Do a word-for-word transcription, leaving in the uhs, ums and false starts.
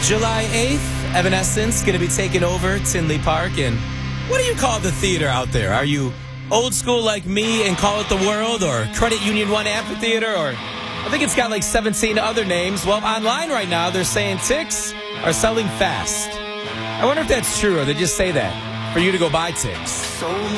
July eighth, Evanescence going to be taking over Tinley Park. And what do you call the theater out there? Are you old school like me and call it the World, or Credit Union One Amphitheater, or I think it's got like seventeen other names? Well, online right now, they're saying tickets are selling fast. I wonder if that's true, or they just say that for you to go buy tickets.